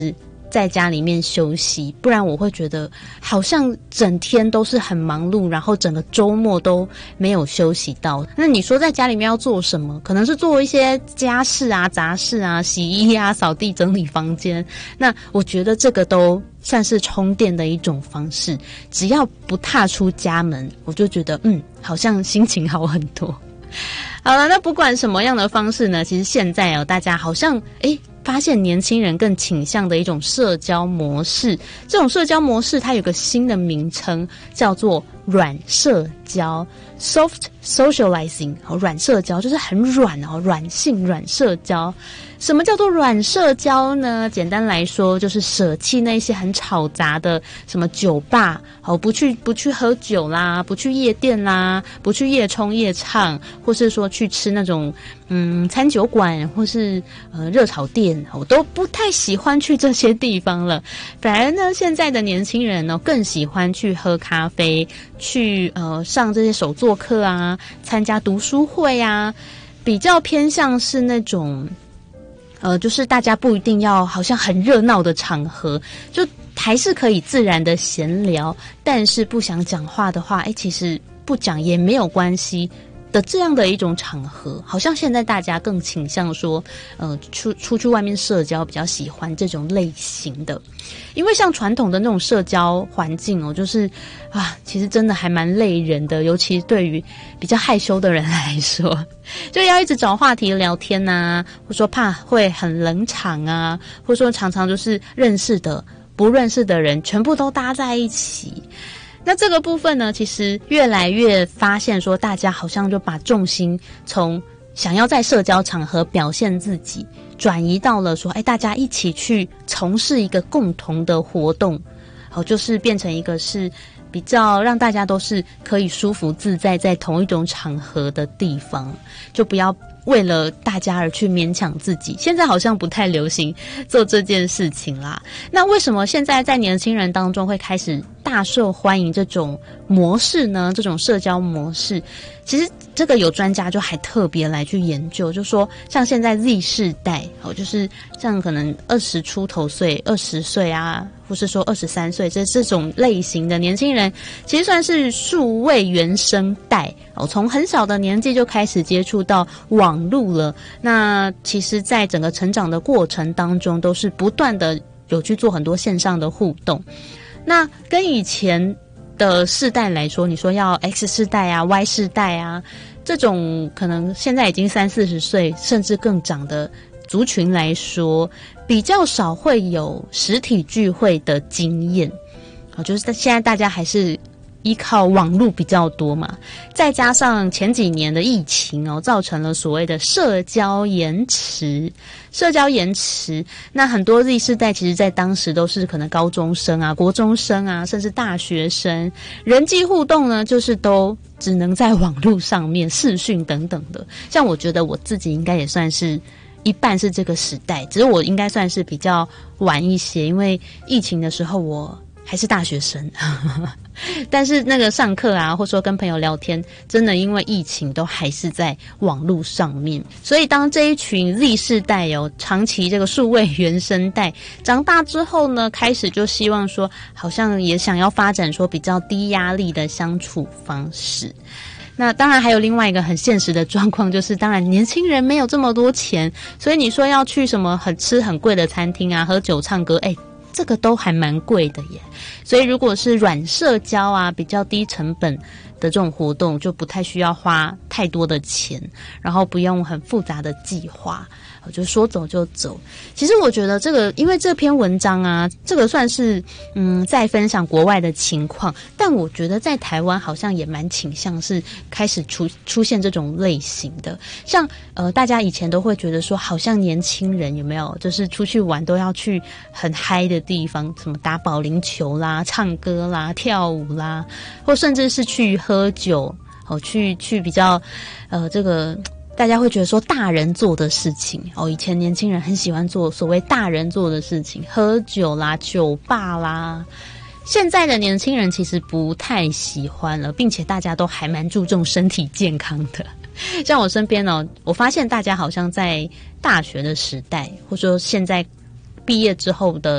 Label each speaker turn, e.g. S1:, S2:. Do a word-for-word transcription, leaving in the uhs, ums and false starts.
S1: 在家里面休息，不然我会觉得好像整天都是很忙碌，然后整个周末都没有休息到。那你说在家里面要做什么？可能是做一些家事啊、杂事啊、洗衣啊、扫地、整理房间。那我觉得这个都算是充电的一种方式。只要不踏出家门，我就觉得嗯，好像心情好很多。好了，那不管什么样的方式呢，其实现在哦，大家好像诶发现年轻人更倾向的一种社交模式，这种社交模式它有个新的名称，叫做软社交 （soft socializing）。哦，软社交就是很软哦，软性软社交。什么叫做软社交呢？简单来说，就是舍弃那些很吵杂的什么酒吧，好，不去不去喝酒啦，不去夜店啦，不去夜冲夜唱，或是说去吃那种嗯餐酒馆或是呃热炒店，我都不太喜欢去这些地方了。反而呢，现在的年轻人呢，更喜欢去喝咖啡，去呃上这些手作课啊，参加读书会啊，比较偏向是那种。呃，就是大家不一定要好像很热闹的场合，就还是可以自然的闲聊，但是不想讲话的话，诶，其实不讲也没有关系的这样的一种场合，好像现在大家更倾向说，呃，出出去外面社交，比较喜欢这种类型的。因为像传统的那种社交环境哦，就是啊，其实真的还蛮累人的，尤其对于比较害羞的人来说，就要一直找话题聊天啊，或说怕会很冷场啊，或说常常就是认识的、不认识的人全部都搭在一起。那这个部分呢，其实越来越发现说，大家好像就把重心从想要在社交场合表现自己，转移到了说，哎，大家一起去从事一个共同的活动，好，就是变成一个是比较让大家都是可以舒服自在在同一种场合的地方，就不要为了大家而去勉强自己。现在好像不太流行做这件事情啦。那为什么现在在年轻人当中会开始大受欢迎这种模式呢？这种社交模式，其实这个有专家就还特别来去研究，就说像现在 Z 世代，哦，就是像可能二十出头岁、二十岁啊，或是说二十三岁，这这种类型的年轻人，其实算是数位原生代哦，从很小的年纪就开始接触到网络了。那其实，在整个成长的过程当中，都是不断的有去做很多线上的互动。那跟以前的世代来说，你说要 X 世代啊、Y 世代啊，这种可能现在已经三四十岁甚至更长的族群来说，比较少会有实体聚会的经验。好，就是现在大家还是依靠网络比较多嘛，再加上前几年的疫情哦，造成了所谓的社交延迟。社交延迟，那很多 Z 世代其实在当时都是可能高中生啊、国中生啊，甚至大学生，人际互动呢，就是都只能在网络上面视讯等等的。像我觉得我自己应该也算是一半是这个时代，只是我应该算是比较晚一些，因为疫情的时候我还是大学生但是那个上课啊，或说跟朋友聊天，真的因为疫情都还是在网络上面。所以当这一群 Z 世代有长期这个数位原生代长大之后呢，开始就希望说，好像也想要发展说比较低压力的相处方式。那当然还有另外一个很现实的状况，就是当然年轻人没有这么多钱，所以你说要去什么很吃很贵的餐厅啊，喝酒唱歌，哎，这个都还蛮贵的耶。所以如果是软社交啊，比较低成本的这种活动，就不太需要花太多的钱，然后不用很复杂的计划，就说走就走。其实我觉得这个，因为这篇文章啊，这个算是嗯在分享国外的情况，但我觉得在台湾好像也蛮倾向是开始出出现这种类型的。像呃大家以前都会觉得说，好像年轻人有没有就是出去玩都要去很嗨的地方，什么打保龄球啦、唱歌啦、跳舞啦，或甚至是去喝酒，哦，去去比较呃这个。大家会觉得说大人做的事情哦，以前年轻人很喜欢做所谓大人做的事情，喝酒啦、酒吧啦。现在的年轻人其实不太喜欢了，并且大家都还蛮注重身体健康的。像我身边哦，我发现大家好像在大学的时代，或者说现在毕业之后的